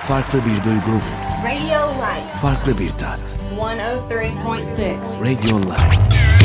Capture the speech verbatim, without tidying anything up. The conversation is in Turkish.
Farklı bir duygu, Radio Light. farklı bir tat. one oh three point six. Radio Light.